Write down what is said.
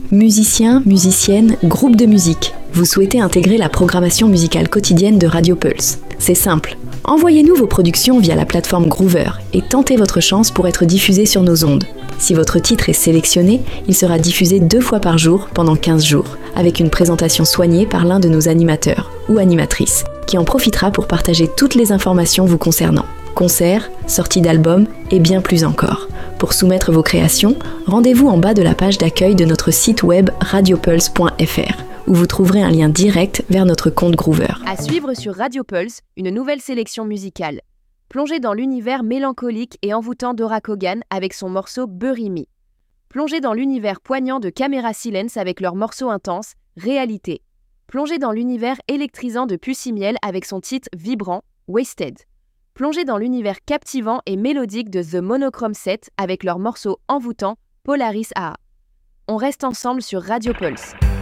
Musiciens, musiciennes, groupes de musique, vous souhaitez intégrer la programmation musicale quotidienne de Radio Pulse. C'est simple. Envoyez-nous vos productions via la plateforme Groover et tentez votre chance pour être diffusé sur nos ondes. Si votre titre est sélectionné, il sera diffusé 2 fois par jour pendant 15 jours, avec une présentation soignée par l'un de nos animateurs ou animatrices, qui en profitera pour partager toutes les informations vous concernant. Concerts, sorties d'albums et bien plus encore. Pour soumettre vos créations, rendez-vous en bas de la page d'accueil de notre site web radiopulse.fr, où vous trouverez un lien direct vers notre compte Groover. À suivre sur Radio Pulse, une nouvelle sélection musicale. Plongez dans l'univers mélancolique et envoûtant d'Ora Kogan avec son morceau Bury Me. Plongez dans l'univers poignant de Camera Silence avec leur morceau intense Réalité. Plongez dans l'univers électrisant de Pussy Miel avec son titre vibrant Wasted. Plongez dans l'univers captivant et mélodique de The Monochrome Set avec leur morceau envoûtant Polaris AA. On reste ensemble sur Radio Pulse.